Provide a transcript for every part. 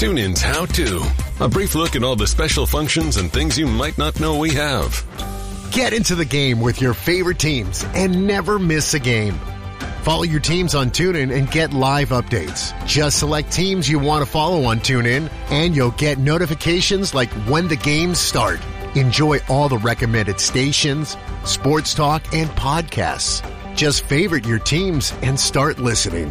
TuneIn's How To. A brief look at all the special functions and things you might not know we have. Get into the game with your favorite teams and never miss a game. Follow your teams on TuneIn and get live updates. Just select teams you want to follow on TuneIn, and you'll get notifications like when the games start. Enjoy all the recommended stations, sports talk, and podcasts. Just favorite your teams and start listening.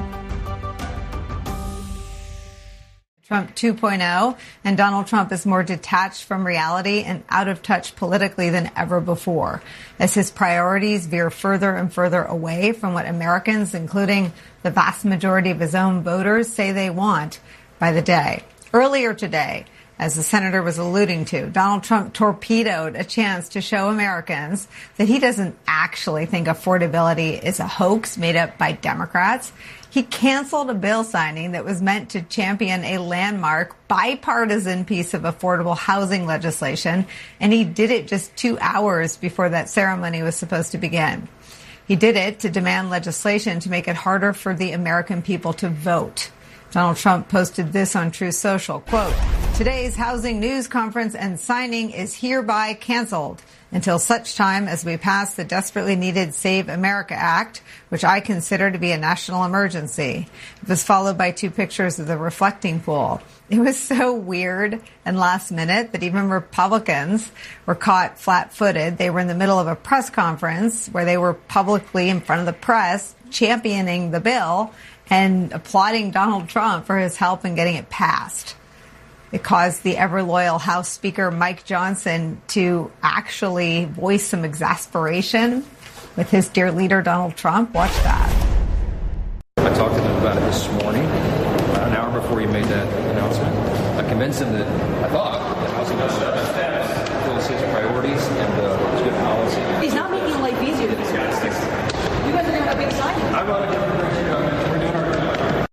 Trump 2.0, and Donald Trump is more detached from reality and out of touch politically than ever before, as his priorities veer further and further away from what Americans, including the vast majority of his own voters, say they want by the day. Earlier today, as the senator was alluding to, Donald Trump torpedoed a chance to show Americans that he doesn't actually think affordability is a hoax made up by Democrats. He canceled a bill signing that was meant to champion a landmark bipartisan piece of affordable housing legislation, and he did it just 2 hours before that ceremony was supposed to begin. He did it to demand legislation to make it harder for the American people to vote. Donald Trump posted this on Truth Social, quote, "Today's housing news conference and signing is hereby canceled until such time as we pass the desperately needed Save America Act, which I consider to be a national emergency." It was followed by 2 pictures of the reflecting pool. It was so weird and last minute that even Republicans were caught flat-footed. They were in the middle of a press conference where they were publicly in front of the press championing the bill and applauding Donald Trump for his help in getting it passed. It caused the ever-loyal House Speaker Mike Johnson to actually voice some exasperation with his dear leader, Donald Trump. Watch that. I talked to him about it this morning, about an hour before he made that announcement. I convinced him that I thought that housing was his priorities and was good policy. He's not making life easier for these guys. You guys are going to have a big signing. I brought it up. We're doing our job.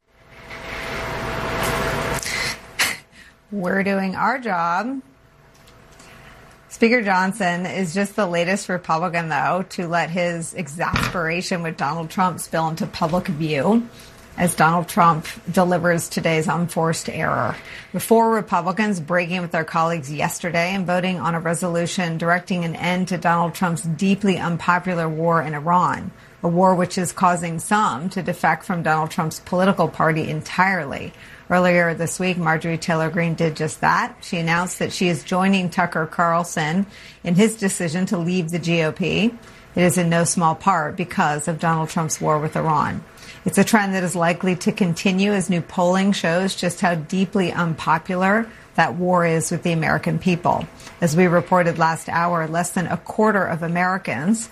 We're doing our job. Speaker Johnson is just the latest Republican, though, to let his exasperation with Donald Trump spill into public view as Donald Trump delivers today's unforced error. With 4 Republicans breaking with their colleagues yesterday and voting on a resolution directing an end to Donald Trump's deeply unpopular war in Iran, a war which is causing some to defect from Donald Trump's political party entirely. Earlier this week, Marjorie Taylor Greene did just that. She announced that she is joining Tucker Carlson in his decision to leave the GOP. It is in no small part because of Donald Trump's war with Iran. It's a trend that is likely to continue as new polling shows just how deeply unpopular that war is with the American people. As we reported last hour, less than a quarter of Americans,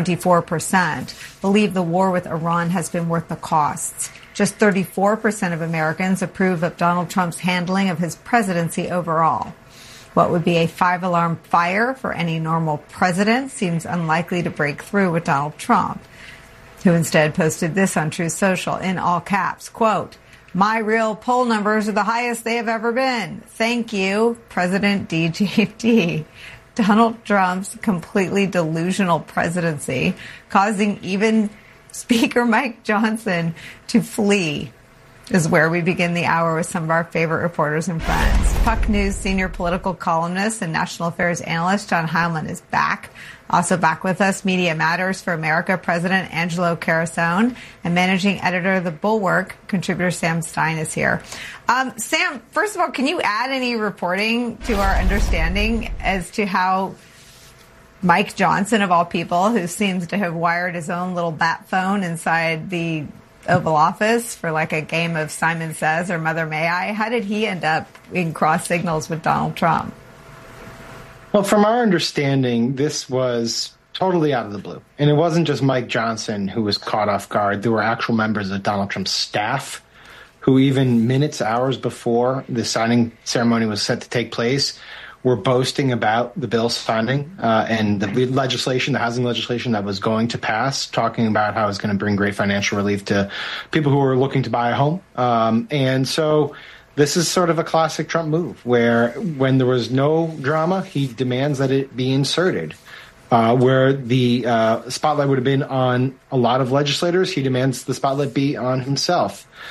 24%, believe the war with Iran has been worth the costs. Just 34% of Americans approve of Donald Trump's handling of his presidency overall. What would be a 5-alarm fire for any normal president seems unlikely to break through with Donald Trump, who instead posted this on Truth Social in all caps, quote, "My real poll numbers are the highest they have ever been. Thank you, President DJD." Donald Trump's completely delusional presidency, causing even Speaker Mike Johnson to flee, is where we begin the hour with some of our favorite reporters and friends. Puck News senior political columnist and national affairs analyst John Heilemann is back. Also back with us, Media Matters for America President Angelo Carusone and managing editor of The Bulwark, contributor Sam Stein is here. Sam, first of all, can you add any reporting to our understanding as to how Mike Johnson, of all people, who seems to have wired his own little bat phone inside the Oval Office for like a game of Simon Says or Mother May I, how did he end up in cross signals with Donald Trump? Well, from our understanding, this was totally out of the blue. And it wasn't just Mike Johnson who was caught off guard. There were actual members of Donald Trump's staff who even minutes, hours before the signing ceremony was set to take place, were boasting about the bill signing and the legislation, the housing legislation that was going to pass, talking about how it's going to bring great financial relief to people who are looking to buy a home. And so this is sort of a classic Trump move where when there was no drama, he demands that it be inserted. Where the spotlight would have been on a lot of legislators, he demands the spotlight be on himself.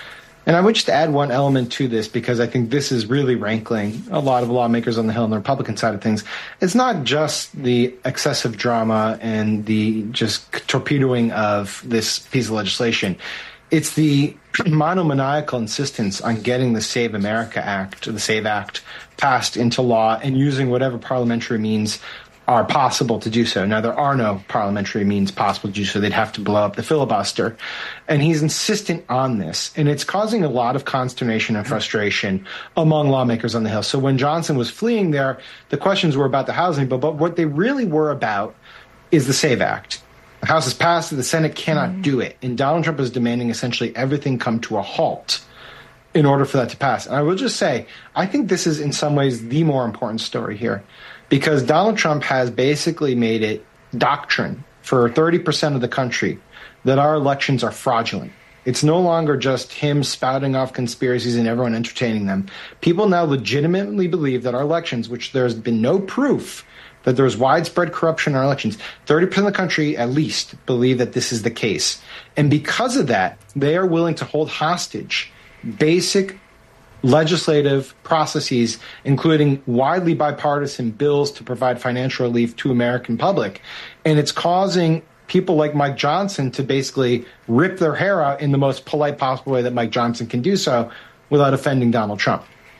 And I would just add one element to this, because I think this is really rankling a lot of lawmakers on the Hill on the Republican side of things. It's not just the excessive drama and the just torpedoing of this piece of legislation. It's the monomaniacal insistence on getting the Save America Act, or the SAVE Act, passed into law and using whatever parliamentary means are possible to do so. Now, there are no parliamentary means possible to do so. They'd have to blow up the filibuster. And he's insistent on this. And it's causing a lot of consternation and frustration among lawmakers on the Hill. So when Johnson was fleeing there, the questions were about the housing bill, but what they really were about is the SAVE Act. The House has passed it, the Senate cannot do it. And Donald Trump is demanding essentially everything come to a halt in order for that to pass. And I will just say, I think this is in some ways the more important story here, because Donald Trump has basically made it doctrine for 30% of the country that our elections are fraudulent. It's no longer just him spouting off conspiracies and everyone entertaining them. People now legitimately believe that our elections, which there's been no proof that there's widespread corruption in our elections, 30% of the country at least believe that this is the case. And because of that, they are willing to hold hostage basic legislative processes, including widely bipartisan bills to provide financial relief to American public. And it's causing people like Mike Johnson to basically rip their hair out in the most polite possible way that Mike Johnson can do so without offending Donald Trump.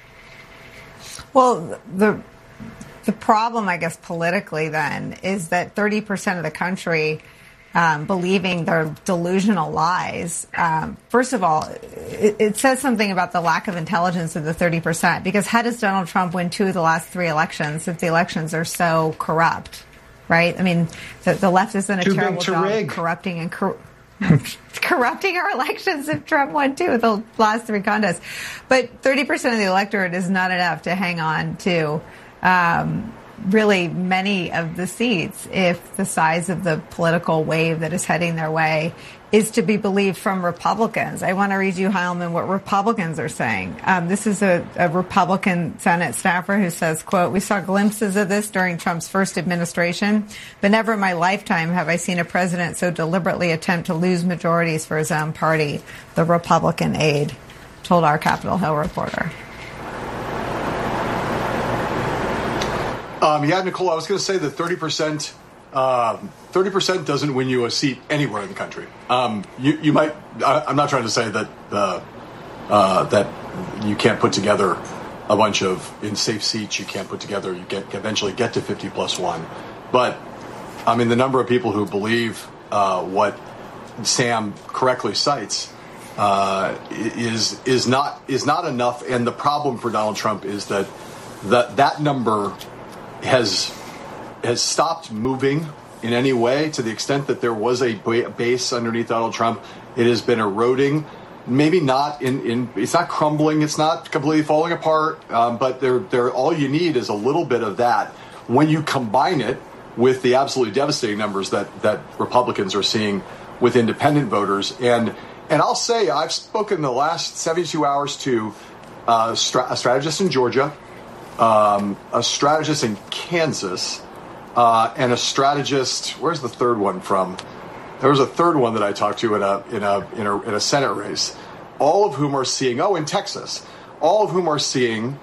Well, the problem, I guess, politically then is that 30% of the country believing their delusional lies. First of all, it says something about the lack of intelligence of the 30%, because how does Donald Trump win 2 of the last 3 elections if the elections are so corrupt, right? I mean, the left has done a terrible job of corrupting and corrupting our elections if Trump won 2 of the last 3 contests. But 30% of the electorate is not enough to hang on to really many of the seats if the size of the political wave that is heading their way is to be believed from Republicans. I want to read you, Heilman, what Republicans are saying. This is a Republican Senate staffer who says, quote, "We saw glimpses of this during Trump's first administration, but never in my lifetime have I seen a president so deliberately attempt to lose majorities for his own party," the Republican aide told our Capitol Hill reporter. Yeah, Nicole, I was going to say that 30% doesn't win you a seat anywhere in the country. You might. I'm not trying to say that that you can't put together a bunch of in safe seats. You can't put together. You eventually get to 50+1. But I mean, the number of people who believe what Sam correctly cites is not enough. And the problem for Donald Trump is that number has stopped moving in any way. To the extent that there was a base underneath Donald Trump, it has been eroding. Maybe not it's not crumbling, it's not completely falling apart, but there all you need is a little bit of that. When you combine it with the absolutely devastating numbers that Republicans are seeing with independent voters, and I'll say I've spoken the last 72 hours to a strategist in Georgia, a strategist in Kansas, and a strategist. Where's the third one from? There was a third one that I talked to in a Senate race. All of whom are seeing. In Texas. All of whom are seeing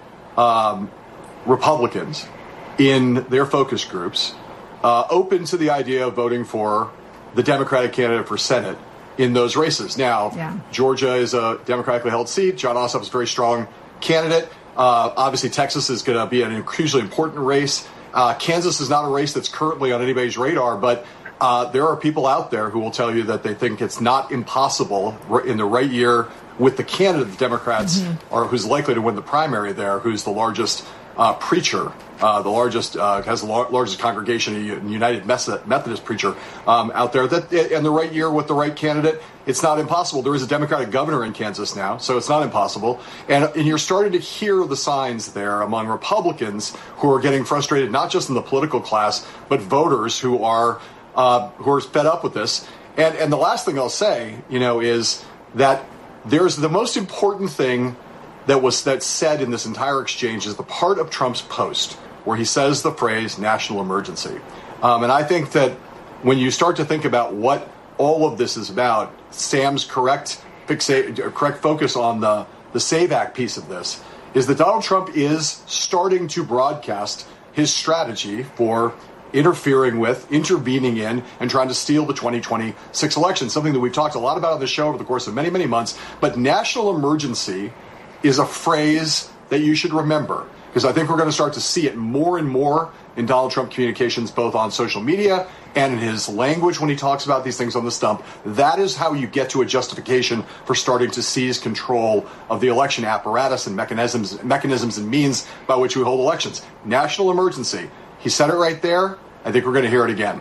Republicans in their focus groups open to the idea of voting for the Democratic candidate for Senate in those races. Now, Georgia is a democratically held seat. John Ossoff is a very strong candidate. Obviously, Texas is going to be an hugely important race. Kansas is not a race that's currently on anybody's radar, but there are people out there who will tell you that they think it's not impossible in the right year with the candidate the Democrats or who's likely to win the primary there, who's the largest preacher, has the largest congregation, a United Methodist preacher out there. That in the right year with the right candidate, it's not impossible. There is a Democratic governor in Kansas now, so it's not impossible. And you're starting to hear the signs there among Republicans who are getting frustrated, not just in the political class, but voters who are fed up with this. And the last thing I'll say, is that there's the most important thing that's said in this entire exchange is the part of Trump's post where he says the phrase national emergency. And I think that when you start to think about what all of this is about, Sam's correct correct focus on the SAVE Act piece of this, is that Donald Trump is starting to broadcast his strategy for interfering with, intervening in, and trying to steal the 2026 election, something that we've talked a lot about on the show over the course of many, many months. But national emergency is a phrase that you should remember, because I think we're going to start to see it more and more in Donald Trump communications, both on social media and in his language when he talks about these things on the stump. That is how you get to a justification for starting to seize control of the election apparatus and mechanisms and means by which we hold elections. National emergency. He said it right there. I think we're going to hear it again.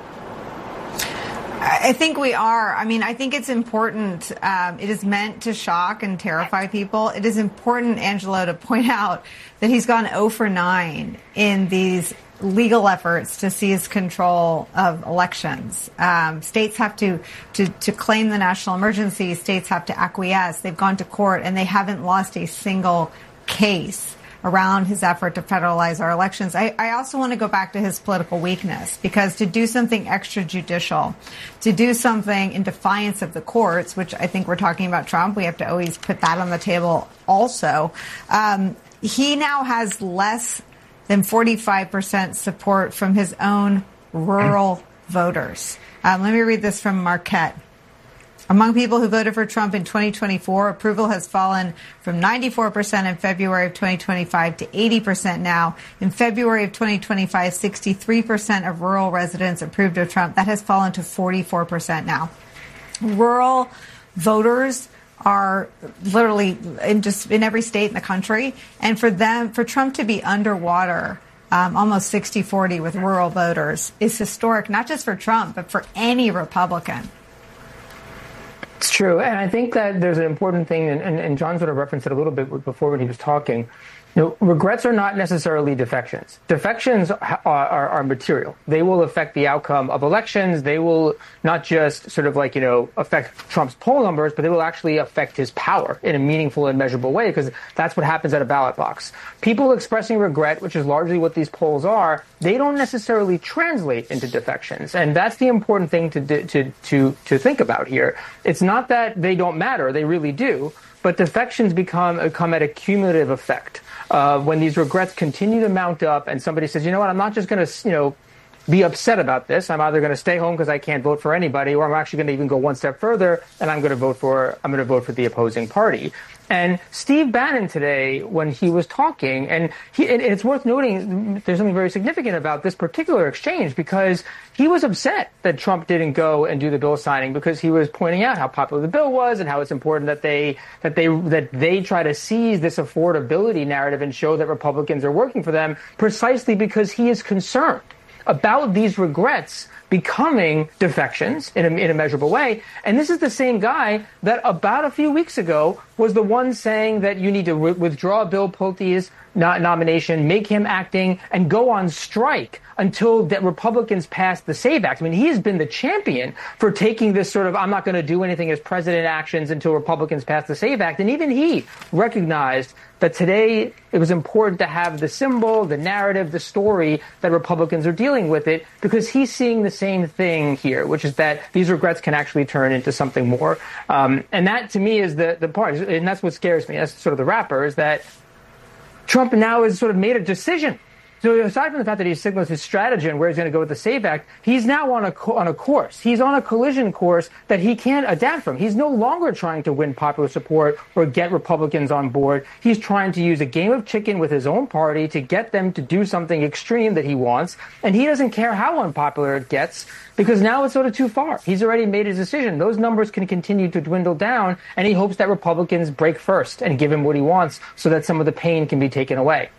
I think we are. I mean, I think it's important. It is meant to shock and terrify people. It is important, Angelo, to point out that he's gone 0 for 9 in these legal efforts to seize control of elections. States have to claim the national emergency. States have to acquiesce. They've gone to court, and they haven't lost a single case around his effort to federalize our elections. I also want to go back to his political weakness, because to do something extrajudicial, to do something in defiance of the courts, which I think we're talking about Trump, we have to always put that on the table also. He now has less than 45% support from his own rural voters. Let me read this from Marquette. Among people who voted for Trump in 2024, approval has fallen from 94% in February of 2025 to 80% now. In February of 2025, 63% of rural residents approved of Trump. That has fallen to 44% now. Rural voters are literally in every state in the country. And for Trump to be underwater, almost 60-40 with rural voters is historic, not just for Trump, but for any Republican. It's true. And I think that there's an important thing, and John sort of referenced it a little bit before when he was talking. Regrets are not necessarily defections. Defections are material. They will affect the outcome of elections. They will not just sort of affect Trump's poll numbers, but they will actually affect his power in a meaningful and measurable way, because that's what happens at a ballot box. People expressing regret, which is largely what these polls are, they don't necessarily translate into defections. And that's the important thing to think about here. It's not that they don't matter. They really do. But defections come at a cumulative effect. When these regrets continue to mount up and somebody says, you know what, I'm not just going to, be upset about this. I'm either going to stay home because I can't vote for anybody, or I'm actually going to even go one step further and I'm going to vote for the opposing party. And Steve Bannon today, when he was talking, and it's worth noting there's something very significant about this particular exchange, because he was upset that Trump didn't go and do the bill signing, because he was pointing out how popular the bill was and how it's important that they try to seize this affordability narrative and show that Republicans are working for them, precisely because he is concerned about these regrets becoming defections in a measurable way. And this is the same guy that about a few weeks ago was the one saying that you need to withdraw Bill Pulte's nomination, make him acting, and go on strike until the Republicans pass the SAVE Act. I mean, he has been the champion for taking this sort of I'm not going to do anything as president actions until Republicans pass the SAVE Act. And even he recognized that today it was important to have the symbol, the narrative, the story that Republicans are dealing with it, because he's seeing the same thing here, which is that these regrets can actually turn into something more. And that, to me, is the part. And that's what scares me. That's sort of the wrapper, is that Trump now has sort of made a decision. So aside from the fact that he signals his strategy and where he's going to go with the SAVE Act, he's now on a course. He's on a collision course that he can't adapt from. He's no longer trying to win popular support or get Republicans on board. He's trying to use a game of chicken with his own party to get them to do something extreme that he wants. And he doesn't care how unpopular it gets, because now it's sort of too far. He's already made his decision. Those numbers can continue to dwindle down, and he hopes that Republicans break first and give him what he wants so that some of the pain can be taken away.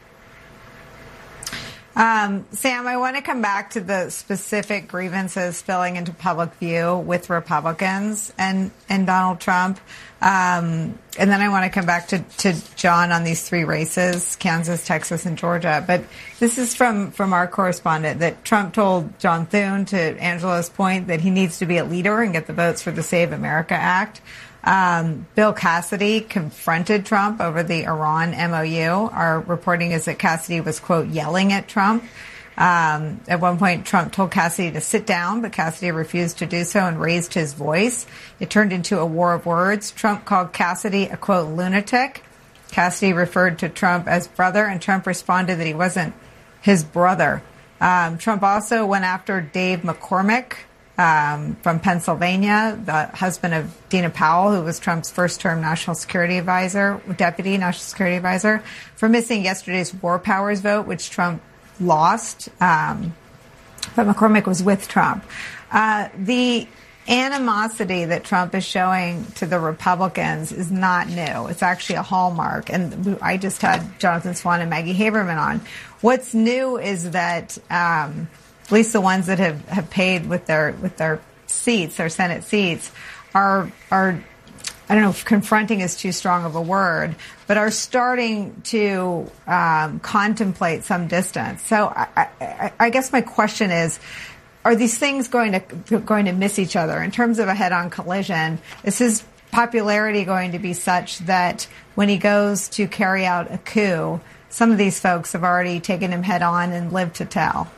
Sam, I want to come back to the specific grievances spilling into public view with Republicans and Donald Trump. And then I want to come back to John on these three races, Kansas, Texas, and Georgia. But this is from our correspondent, that Trump told John Thune, to Angelo's point, that he needs to be a leader and get the votes for the Save America Act. Bill Cassidy confronted Trump over the Iran MOU. Our reporting is that Cassidy was, quote, yelling at Trump. At one point, Trump told Cassidy to sit down, but Cassidy refused to do so and raised his voice. It turned into a war of words. Trump called Cassidy a, quote, lunatic. Cassidy referred to Trump as brother, and Trump responded that he wasn't his brother. Trump also went after Dave McCormick from Pennsylvania, the husband of Dina Powell, who was Trump's first-term National Security Advisor, Deputy National Security Advisor, for missing yesterday's War Powers vote, which Trump lost. But McCormick was with Trump. The animosity that Trump is showing to the Republicans is not new. It's actually a hallmark. And I just had Jonathan Swan and Maggie Haberman on. What's new is that at least the ones that have paid with their seats, their Senate seats, are I don't know if confronting is too strong of a word, but are starting to contemplate some distance. So I guess my question is, are these things going to miss each other in terms of a head-on collision? Is his popularity going to be such that when he goes to carry out a coup, some of these folks have already taken him head-on and lived to tell?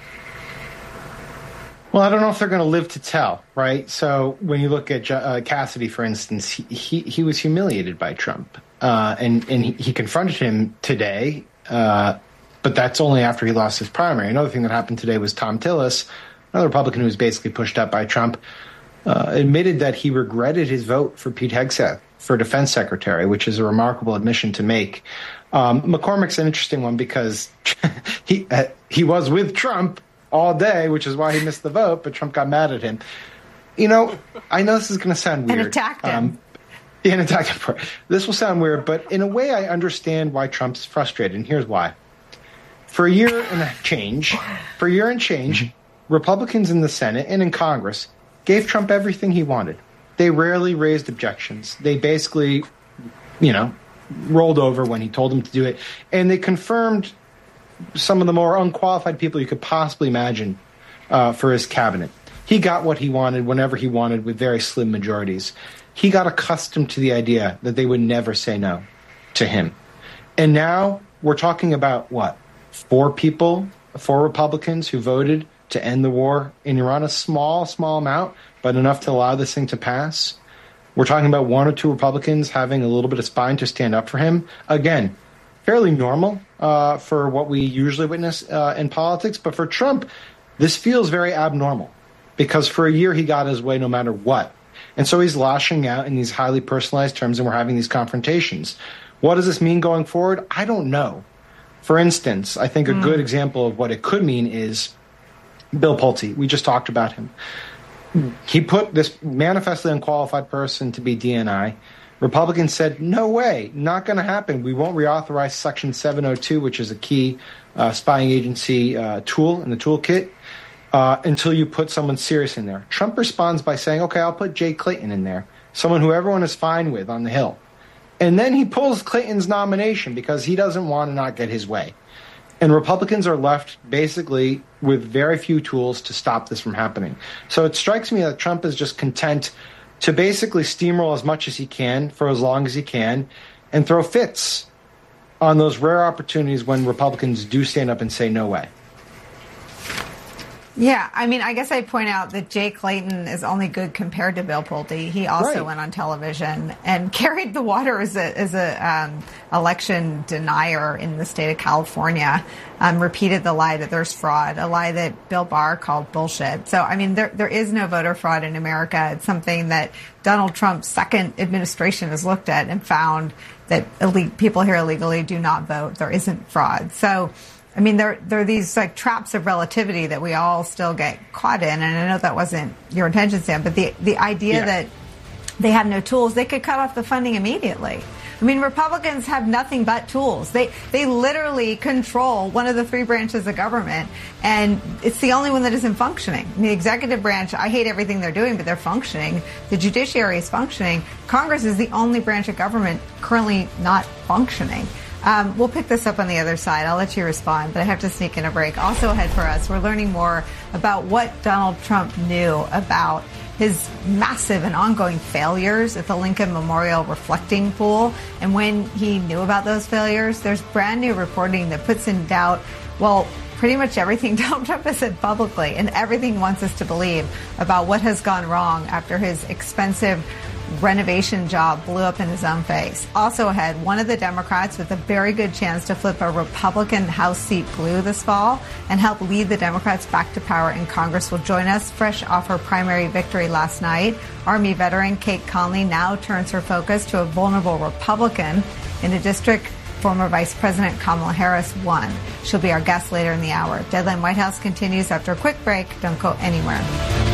Well, I don't know if they're going to live to tell, right? So when you look at Cassidy, for instance, he was humiliated by Trump, and he confronted him today, but that's only after he lost his primary. Another thing that happened today was Tom Tillis, another Republican who was basically pushed up by Trump, admitted that he regretted his vote for Pete Hegseth for defense secretary, which is a remarkable admission to make. McCormick's an interesting one because he was with Trump all day, which is why he missed the vote, but Trump got mad at him. You know, I know this is going to sound weird. And attacked him. And attacked him for it. This will sound weird, but in a way I understand why Trump's frustrated, and here's why. For a year and change, Republicans in the Senate and in Congress gave Trump everything he wanted. They rarely raised objections. They basically, rolled over when he told them to do it, and they confirmed some of the more unqualified people you could possibly imagine for his cabinet. He got what he wanted whenever he wanted with very slim majorities. He got accustomed to the idea that they would never say no to him. And now we're talking about, what, 4 Republicans who voted to end the war in Iran, a small amount, but enough to allow this thing to pass. We're talking about 1 or 2 Republicans having a little bit of spine to stand up for him. Again, fairly normal for what we usually witness in politics. But for Trump, this feels very abnormal because for a year he got his way no matter what. And so he's lashing out in these highly personalized terms, and we're having these confrontations. What does this mean going forward? I don't know. For instance, I think a good example of what it could mean is Bill Pulte. We just talked about him. He put this manifestly unqualified person to be DNI. Republicans said, no way, not going to happen. We won't reauthorize Section 702, which is a key spying agency tool in the toolkit, until you put someone serious in there. Trump responds by saying, okay, I'll put Jay Clayton in there, someone who everyone is fine with on the Hill. And then he pulls Clayton's nomination because he doesn't want to not get his way. And Republicans are left basically with very few tools to stop this from happening. So it strikes me that Trump is just content to basically steamroll as much as he can for as long as he can and throw fits on those rare opportunities when Republicans do stand up and say no way. Yeah, I mean, I guess I'd point out that Jay Clayton is only good compared to Bill Pulte. He also went on television and carried the water as a election denier in the state of California, repeated the lie that there's fraud, a lie that Bill Barr called bullshit. So, I mean, there is no voter fraud in America. It's something that Donald Trump's second administration has looked at and found that people here illegally do not vote. There isn't fraud. So, I mean, there are these like traps of relativity that we all still get caught in, and I know that wasn't your intention, Sam, but the idea that they have no tools, they could cut off the funding immediately. I mean, Republicans have nothing but tools. They literally control one of the 3 branches of government, and it's the only one that isn't functioning. The executive branch, I hate everything they're doing, but they're functioning. The judiciary is functioning. Congress is the only branch of government currently not functioning. We'll pick this up on the other side. I'll let you respond, but I have to sneak in a break. Also ahead for us, we're learning more about what Donald Trump knew about his massive and ongoing failures at the Lincoln Memorial Reflecting Pool. And when he knew about those failures, there's brand new reporting that puts in doubt, well, pretty much everything Donald Trump has said publicly and everything he wants us to believe about what has gone wrong after his expensive renovation job blew up in his own face. Also ahead, one of the Democrats with a very good chance to flip a Republican House seat blue this fall and help lead the Democrats back to power in Congress will join us fresh off her primary victory last night. Army veteran Kate Conley now turns her focus to a vulnerable Republican in a district former Vice President Kamala Harris won. She'll be our guest later in the hour. Deadline White House continues after a quick break. Don't go anywhere.